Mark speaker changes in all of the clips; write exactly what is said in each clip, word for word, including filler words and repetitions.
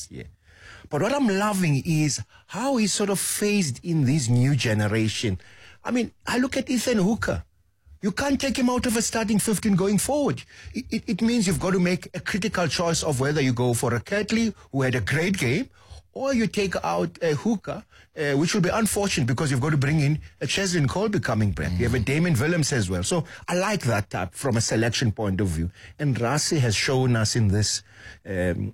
Speaker 1: last year. But what I'm loving is how he sort of phased in this new generation. I mean, I look at Ethan Hooker. You can't take him out of a starting fifteen going forward. It, it, it means you've got to make a critical choice of whether you go for a Kirtley, who had a great game, or you take out a Hooker, uh, which will be unfortunate because you've got to bring in a Cheslin Colby coming back. Mm. You have a Damon Willems as well. So I like that type from a selection point of view. And Rassie has shown us in this um,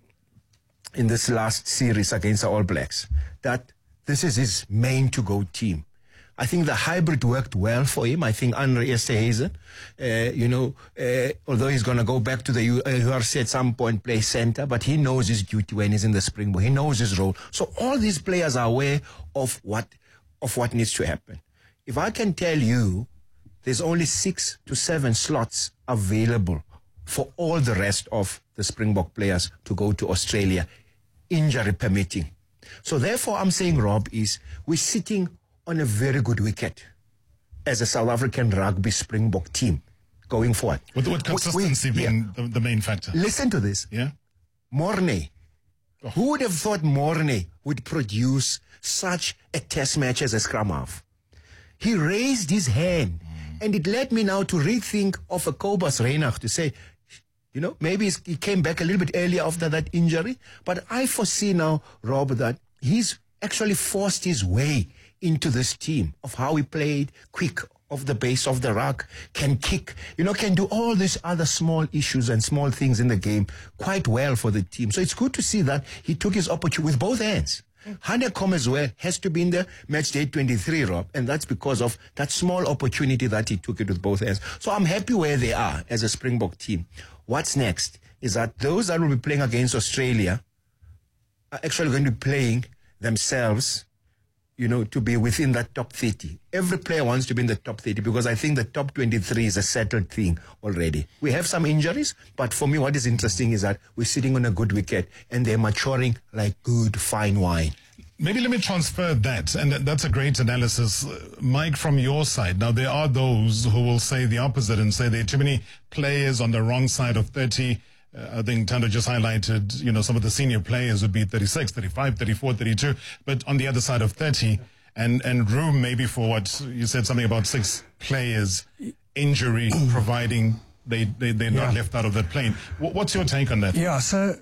Speaker 1: in this last series against the All Blacks that this is his main to-go team. I think the hybrid worked well for him. I think Andre Esterhuizen, uh, you know, uh, although he's going to go back to the U R C at some point, play center, but he knows his duty when he's in the Springbok. He knows his role. So all these players are aware of what of what needs to happen. If I can tell you, there's only six to seven slots available for all the rest of the Springbok players to go to Australia, injury permitting. So therefore, I'm saying, Rob, is we're sitting on a very good wicket as a South African rugby Springbok team going forward.
Speaker 2: With, with consistency we, we, being yeah. the, the main factor.
Speaker 1: Listen to this.
Speaker 2: Yeah.
Speaker 1: Morne. Oh. Who would have thought Morne would produce such a test match as a scrum half? He raised his hand, mm. and it led me now to rethink of a Cobus Reinach to say, you know, maybe he came back a little bit earlier after that injury, but I foresee now, Rob, that he's actually forced his way into this team of how he played, quick off the base of the ruck, can kick, you know, can do all these other small issues and small things in the game quite well for the team. So it's good to see that he took his opportunity with both hands. Hanekom as well has to be in the match day twenty-three, Rob, and that's because of that small opportunity that he took it with both hands. So I'm happy where they are as a Springbok team. What's next is that those that will be playing against Australia are actually going to be playing themselves, you know, to be within that top thirty. Every player wants to be in the top thirty because I think the top twenty-three is a settled thing already. We have some injuries, but for me what is interesting is that we're sitting on a good wicket and they're maturing like good, fine wine.
Speaker 2: Maybe let me transfer that, and that's a great analysis. Uh, Mike, from your side, now there are those who will say the opposite and say there are too many players on the wrong side of thirty. Uh, I think Tando just highlighted, you know, some of the senior players would be thirty-six, thirty-five, thirty-four, thirty-two, but on the other side of thirty, and, and room maybe for what you said, something about six players, injury providing they, they, they're yeah. not left out of that plane. W- what's your take on that?
Speaker 3: Yeah, so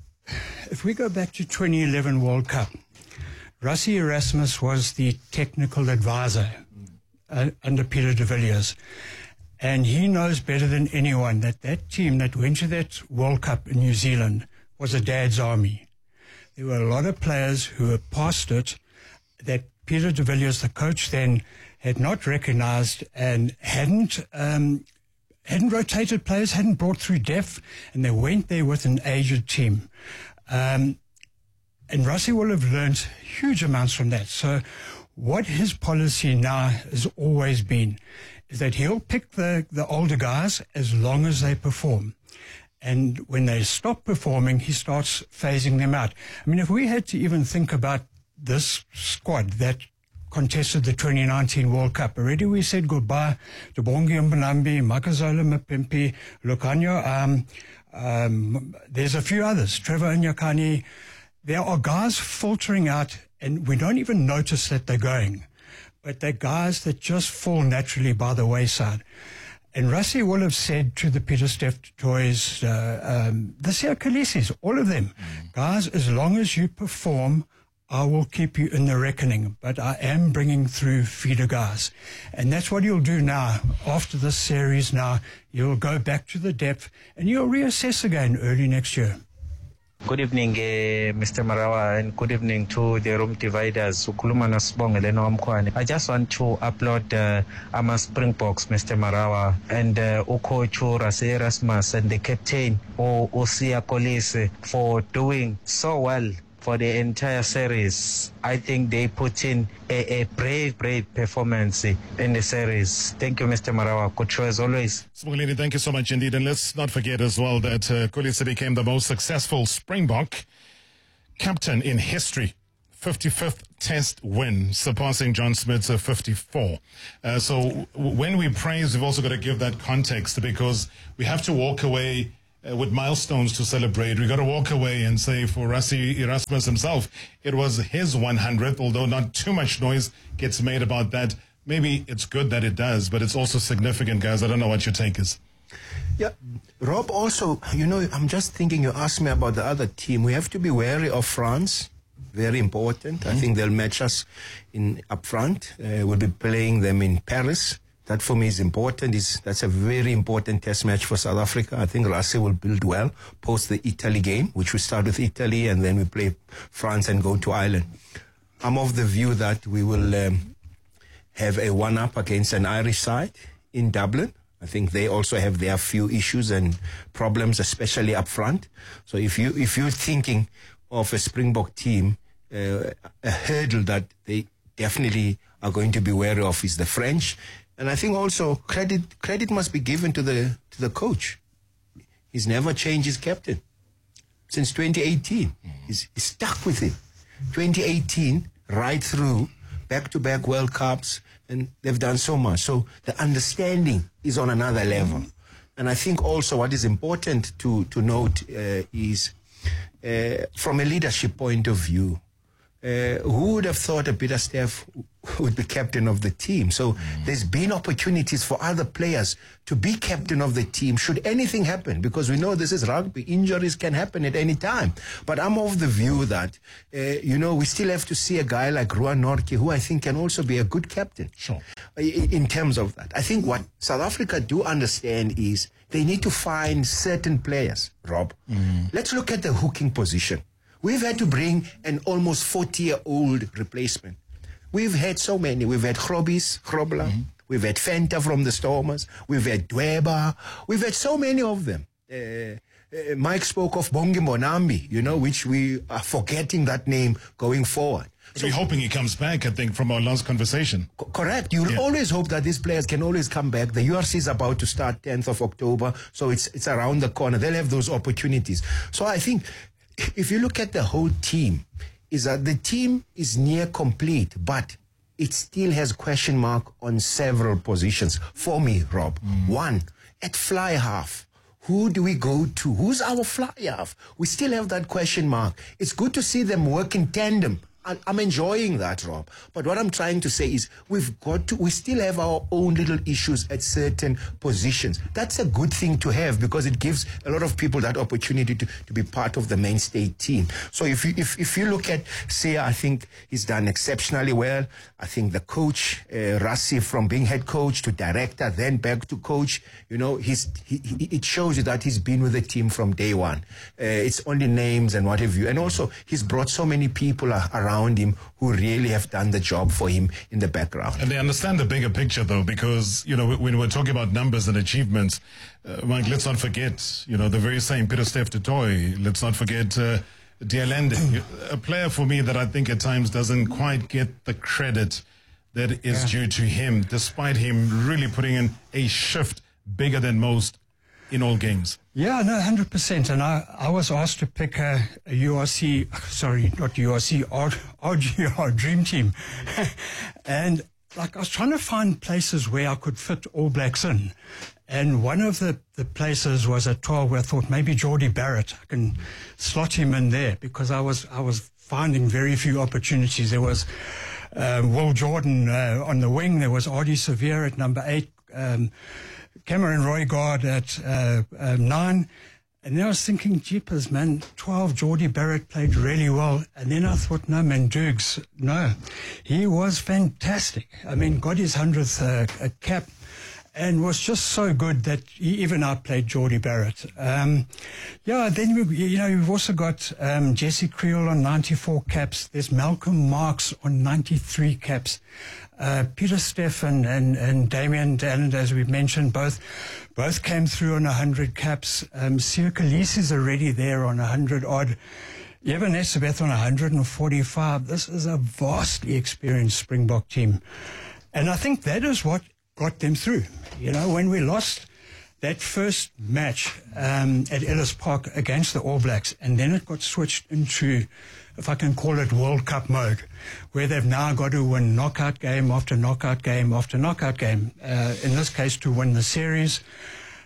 Speaker 3: if we go back to twenty eleven World Cup, Rassie Erasmus was the technical advisor uh, under Peter de Villiers. And he knows better than anyone that that team that went to that World Cup in New Zealand was a dad's army. There were a lot of players who were past it that Peter de Villiers, the coach then, had not recognized and hadn't um, hadn't rotated players, hadn't brought through depth, and they went there with an aged team. Um, and Rassie will have learned huge amounts from that. So what his policy now has always been is that he'll pick the, the older guys as long as they perform. And when they stop performing, he starts phasing them out. I mean, if we had to even think about this squad that contested the twenty nineteen World Cup, already we said goodbye to Bongi Mbonambi, Makazola Mapimpi, Lucanio. Um, um, there's a few others, Trevor Nyakani. There are guys filtering out, and we don't even notice that they're going. But they're guys that just fall naturally by the wayside. And Rassie will have said to the Peter Steph Toys, uh, um, the Siya Khaleesi's, all of them, mm. guys, as long as you perform, I will keep you in the reckoning. But I am bringing through feeder guys. And that's what you'll do now. After this series now, you'll go back to the depth and you'll reassess again early next year.
Speaker 4: Good evening, uh, Mister Marawa, and good evening to the room dividers. I just want to upload uh, Ama Springboks, Mister Marawa, and Ukochu uh, Rassie Erasmus and the captain, o Siya Khaleesi, for doing so well for the entire series. I think they put in a, a brave, brave performance in the series. Thank you, Mister Marawa. Good show as always.
Speaker 2: Sibongile, thank you so much indeed. And let's not forget as well that uh, Khaleesi became the most successful Springbok captain in history. fifty-fifth test win, surpassing John Smith's uh, fifty-four. Uh, so w- when we praise, we've also got to give that context because we have to walk away uh, with milestones to celebrate. We got to walk away and say for Rassie Erasmus himself, it was his one hundredth, although not too much noise gets made about that. Maybe it's good that it does, but it's also significant, guys. I don't know what your take is.
Speaker 1: Yeah, Rob, also, you know, I'm just thinking, you asked me about the other team. We have to be wary of France. Very important. Mm-hmm. I think they'll match us in up front. Uh, we'll be playing them in Paris. That for me is important. It's, that's a very important test match for South Africa. I think Rassie will build well post the Italy game, which we start with Italy and then we play France and go to Ireland. I'm of the view that we will um, have a one-up against an Irish side in Dublin. I think they also have their few issues and problems, especially up front. So if you if you're thinking of a Springbok team, uh, a hurdle that they definitely are going to be wary of is the French. And I think also credit credit must be given to the to the coach. He's never changed his captain since twenty eighteen. He's, he's stuck with him. twenty eighteen right through, back-to-back World Cups, and they've done so much. So the understanding is on another level. And I think also what is important to to note uh, is uh, from a leadership point of view. Uh, who would have thought that Peter Steff would be captain of the team? So mm. there's been opportunities for other players to be captain of the team should anything happen, because we know this is rugby. Injuries can happen at any time. But I'm of the view that, uh, you know, we still have to see a guy like Ruan Nortje, who I think can also be a good captain.
Speaker 2: Sure.
Speaker 1: In, in terms of that. I think what South Africa do understand is they need to find certain players, Rob. Mm. Let's look at the hooking position. We've had to bring an almost forty-year-old replacement. We've had so many. We've had Grobis, Grobler. Mm-hmm. We've had Fenta from the Stormers. We've had Dweba. We've had so many of them. Uh, uh, Mike spoke of Bongi Mbonambi, you know, which we are forgetting that name going forward.
Speaker 2: So, we're hoping he comes back, I think, from our last conversation.
Speaker 1: Co- correct. You'll yeah. always hope that these players can always come back. The U R C is about to start tenth of October, so it's it's around the corner. They'll have those opportunities. So I think if you look at the whole team, is that the team is near complete, but it still has question mark on several positions. For me, Rob, mm. one, at fly half, who do we go to? Who's our fly half? We still have that question mark. It's good to see them work in tandem. I'm enjoying that, Rob. But what I'm trying to say is we've got to, we still have our own little issues at certain positions. That's a good thing to have because it gives a lot of people that opportunity to, to be part of the mainstay team. So if you, if, if you look at Siya, I think he's done exceptionally well. I think the coach, uh, Rassie, from being head coach to director, then back to coach, you know, he's, he, he, it shows you that he's been with the team from day one. Uh, it's only names and what have you. And also he's brought so many people around him who really have done the job for him in the background.
Speaker 2: And they understand the bigger picture, though, because, you know, when we're talking about numbers and achievements, uh, Mike, let's not forget, you know, the very same Peter Steff du Toit. Let's not forget uh, de Allende, a player for me that I think at times doesn't quite get the credit that is yeah. due to him, despite him really putting in a shift bigger than most in all games.
Speaker 3: Yeah, no, one hundred percent. And I, I was asked to pick a, a U R C, sorry, not U R C, R G R Dream Team. And like I was trying to find places where I could fit All Blacks in. And one of the, the places was at twelve where I thought maybe Jordie Barrett, I can slot him in there because I was, I was finding very few opportunities. There was uh, Will Jordan uh, on the wing. There was Ardie Savea at number eight. Um, Cameron Roygard at uh, uh, nine. And then I was thinking, jeepers, man, twelve, Jordie Barrett played really well. And then I thought, no, man, Dukes, no. He was fantastic. I mean, got his hundredth uh, cap and was just so good that he even outplayed Jordie Barrett. Um, yeah, then, we, you know, we've also got um, Jesse Creel on ninety-four caps. There's Malcolm Marx on ninety-three caps. Uh, Peter Steff and, and, and Damian Dalland, as we've mentioned, both both came through on one hundred caps. Um, Siya Kolisi is already there on one hundred odd. Eben Etzebeth on one hundred forty-five. This is a vastly experienced Springbok team. And I think that is what got them through. You know, when we lost that first match um, at Ellis Park against the All Blacks, and then it got switched into, if I can call it, World Cup mode, where they've now got to win knockout game after knockout game after knockout game, uh, in this case to win the series.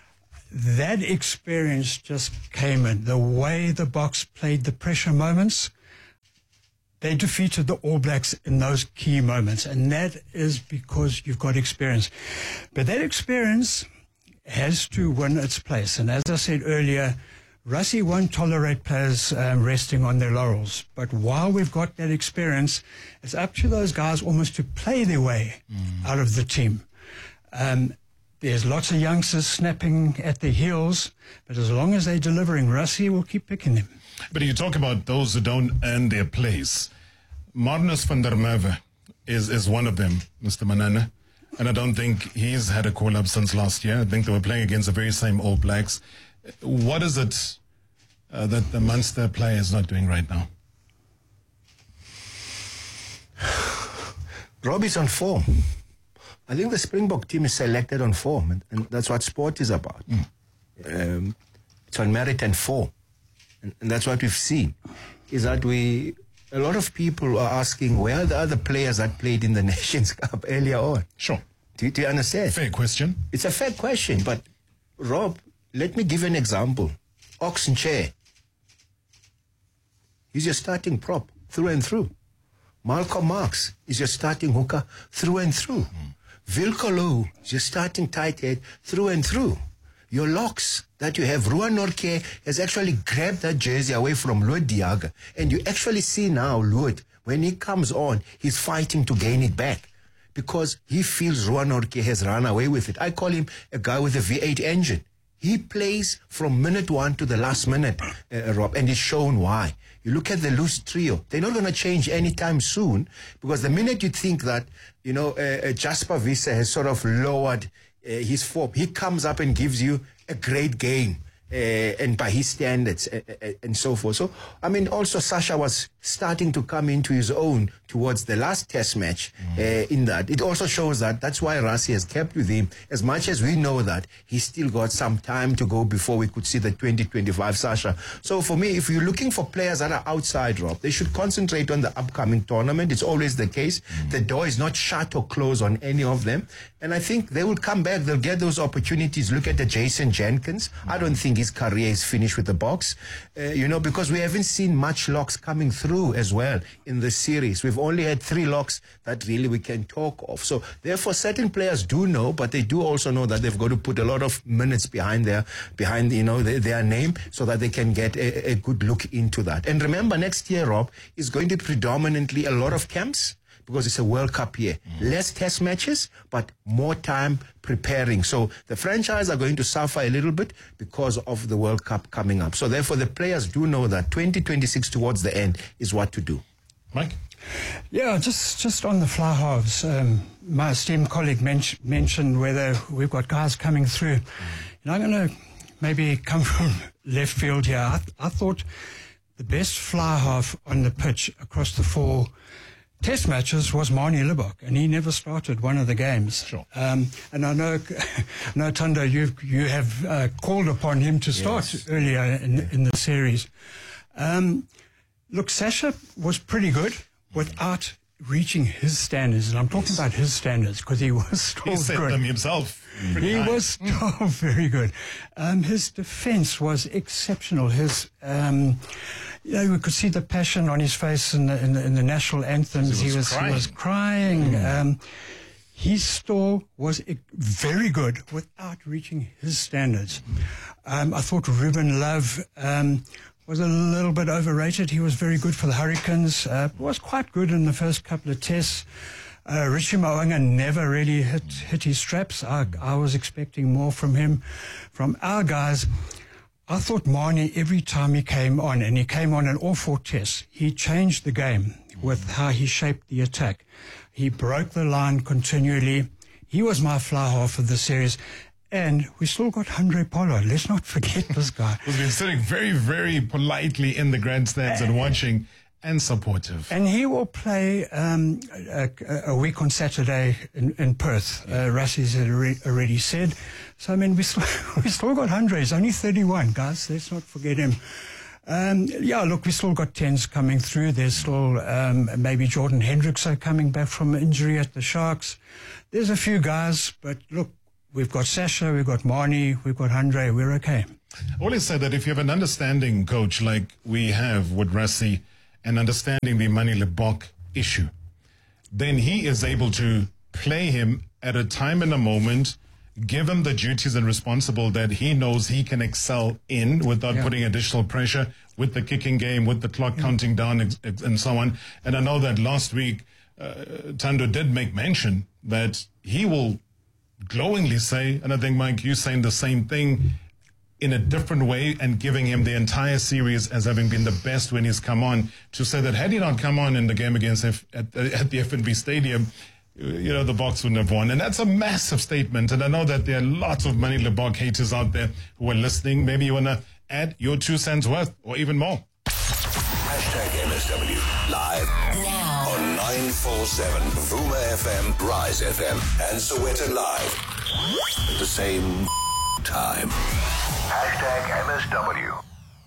Speaker 3: that experience just came in. The way the Boks played the pressure moments, they defeated the All Blacks in those key moments, and that is because you've got experience. But that experience has to win its place. And as I said earlier, Rassie won't tolerate players um, resting on their laurels. But while we've got that experience, it's up to those guys almost to play their way mm. out of the team. Um, there's lots of youngsters snapping at the heels, but as long as they're delivering, Rassie will keep picking them.
Speaker 2: But you talk about those who don't earn their place. Marnus van der Merwe is, is one of them, Mister Manana. And I don't think he's had a call-up since last year. I think they were playing against the very same All Blacks. What is it uh, that the Munster player is not doing right now?
Speaker 1: Robbie's on form. I think the Springbok team is selected on form, and, and that's what sport is about. Mm. Um, it's on merit and form. And, and that's what we've seen, is that we, a lot of people are asking, where are the other players that played in the Nations Cup earlier on?
Speaker 2: Sure.
Speaker 1: Do you, do you understand?
Speaker 2: Fair question.
Speaker 1: It's a fair question, but Rob, let me give you an example. Oxenchair. He's your starting prop through and through. Malcolm Marx is your starting hooker through and through. Mm. Vilcolo is your starting tight head through and through. Your locks that you have, Ruan Norke has actually grabbed that jersey away from Luod Diaga. And you actually see now Luod, when he comes on, he's fighting to gain it back because he feels Ruan Norke has run away with it. I call him a guy with a V eight engine. He plays from minute one to the last minute, uh, Rob, and it's shown why. You look at the loose trio, they're not going to change anytime soon because the minute you think that, you know, uh, uh, Jasper Wiese has sort of lowered uh, his form, he comes up and gives you a great game. Uh, and by his standards uh, uh, and so forth. So, I mean, also Sasha was starting to come into his own towards the last test match mm. uh, in that. It also shows that that's why Rassie has kept with him. As much as we know that, he's still got some time to go before we could see the twenty twenty-five Sasha. So for me, if you're looking for players that are outside, Rob, they should concentrate on the upcoming tournament. It's always the case. Mm. The door is not shut or closed on any of them. And I think they will come back. They'll get those opportunities. Look at the Jason Jenkins. Mm. I don't think his career is finished with the Boks, uh, you know, because we haven't seen much locks coming through as well in the series. We've only had three locks that really we can talk of. So therefore, certain players do know, but they do also know that they've got to put a lot of minutes behind their, behind you know, their, their name so that they can get a, a good look into that. And remember, next year, Rob, is going to be predominantly a lot of camps, because it's a World Cup year. Mm. Less test matches, but more time preparing. So the franchise are going to suffer a little bit because of the World Cup coming up. So therefore, the players do know that twenty twenty-six towards the end is what to do.
Speaker 2: Mike?
Speaker 3: Yeah, just just on the fly halves, um, my esteemed colleague men- mentioned whether we've got guys coming through. Mm. You know, I'm going to maybe come from left field here. I, th- I thought the best fly half on the pitch across the four Test matches was Manie Libbok, and he never started one of the games.
Speaker 2: Sure.
Speaker 3: Um, and I know, no, Tando, you you have uh, called upon him to start yes. earlier in, in the series. Um, look, Sasha was pretty good without reaching his standards, and I'm talking yes. about his standards because he was still
Speaker 2: he set
Speaker 3: good.
Speaker 2: them himself.
Speaker 3: He
Speaker 2: high.
Speaker 3: was still very good. Um, his defense was exceptional. His um, You know, we could see the passion on his face in the, in the, in the national anthems.
Speaker 2: He was,
Speaker 3: he was
Speaker 2: crying.
Speaker 3: He was crying.
Speaker 2: Mm.
Speaker 3: Um, his store was very good without reaching his standards. Um, I thought Ruben Love um, was a little bit overrated. He was very good for the Hurricanes. Uh, was quite good in the first couple of tests. Uh, Richie Mo'unga never really hit, hit his straps. I, I was expecting more from him. From our guys, I thought Manie, every time he came on, and he came on in all four tests, he changed the game with how he shaped the attack. He broke the line continually. He was my fly half of the series. And we still got Andre Pollard. Let's not forget this guy.
Speaker 2: He's been sitting very, very politely in the grandstands and watching and supportive.
Speaker 3: And he will play um, a, a week on Saturday in, in Perth. Uh, Rassie's already said. So, I mean, we still, we still got Andre. He's only thirty-one, guys. Let's not forget him. Um, yeah, look, we still got tens coming through. There's still um, maybe Jordan Hendrickson coming back from injury at the Sharks. There's a few guys, but look, we've got Sasha, we've got Marnie, we've got Andre, we're okay.
Speaker 2: I always say that if you have an understanding, coach, like we have with Rassie, and understanding the Manie Libbok issue, then he is able to play him at a time and a moment, give him the duties and responsible that he knows he can excel in without
Speaker 3: Yeah.
Speaker 2: putting additional pressure with the kicking game, with the clock
Speaker 3: Yeah.
Speaker 2: counting down ex- ex- and so on. And I know that last week, uh, Tando did make mention that he will glowingly say, and I think, Mike, you saying the same thing in a different way and giving him the entire series as having been the best when he's come on, to say that had he not come on in the game against F- at, at the F N B Stadium, you know, the Boks wouldn't have won. And that's a massive statement. And I know that there are lots of Manie Libbok haters out there who are listening. Maybe you want to add your two cents worth or even more.
Speaker 5: Hashtag M S W live
Speaker 6: Now.
Speaker 5: on nine four seven Vuma F M, Rise F M, and Soweto Live at the same time. Hashtag M S W.